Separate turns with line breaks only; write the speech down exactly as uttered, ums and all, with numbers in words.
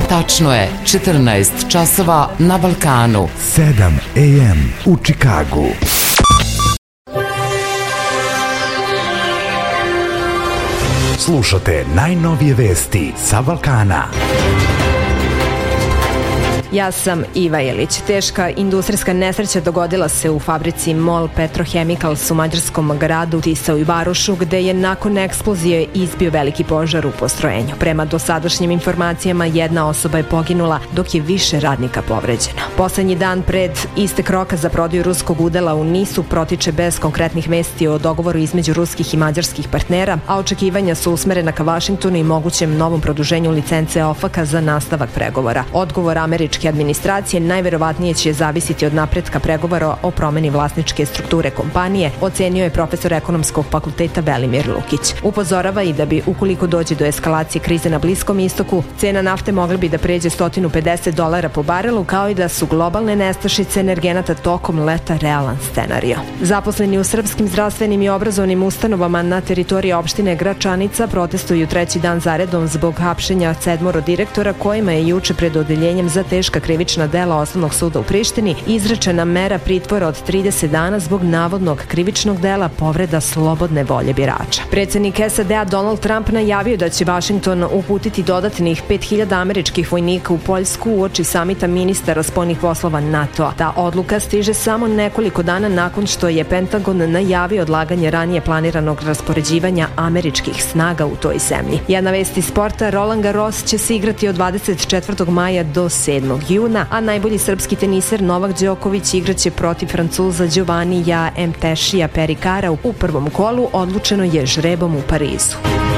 Tačno je, četrnaest časova na Balkanu.
sedam a m u Čikagu. Slušate najnovije vesti sa Balkana.
Ja sam Iva Jelić. Teška industrijska nesreća dogodila se u fabrici MOL Petrochemicals u mađarskom gradu Tisau i Varošu, gde je nakon eksplozije izbio veliki požar u postrojenju. Prema dosadašnjim informacijama, jedna osoba je poginula, dok je više radnika povređeno. Poslednji dan pred istek roka za prodaju ruskog udela u NIS-u protiče bez konkretnih vesti o dogovoru između ruskih i mađarskih partnera, a očekivanja su usmerena ka Vašingtonu i mogućem novom produženju licence OFAC-a za nastavak pregovora. Odgovor američke administracije najverovatnije će zavisiti od napretka pregovora o promeni vlasničke strukture kompanije, ocenio je profesor ekonomskog fakulteta Velimir Lukić. Upozorava i da bi, ukoliko dođe do eskalacije krize na Bliskom istoku, cena nafte mogla bi da pređe sto pedeset dolara po barelu, kao i da su globalne nestašice energenata tokom leta realan scenario. Zaposleni u srpskim zdravstvenim i obrazovnim ustanovama na teritoriji opštine Gračanica protestuju treći dan zaredom zbog hapšenja sedmoro direktora kojima je juče pred odeljenjem za teška krivična dela Osnovnog suda u Prištini izrečena mera pritvora od trideset dana zbog navodnog krivičnog dela povreda slobodne volje birača. Predsednik S A D-a Donald Trump najavio da će Vašington uputiti dodatnih pet hiljada američkih vojnika u Poljsku uoči samita ministara spoljnih poslova NATO-a. Ta odluka stiže samo nekoliko dana nakon što je Pentagon najavio odlaganje ranije planiranog raspoređivanja američkih snaga u toj zemlji. Jedna vest iz sporta: Roland Garros će se igrati od dvadeset četvrtog maja do sedmog juna, a najbolji srpski teniser Novak Đoković igraće protiv Francuza Giovannija Mtešija Perikara u prvom kolu, odlučeno je žrebom u Parizu.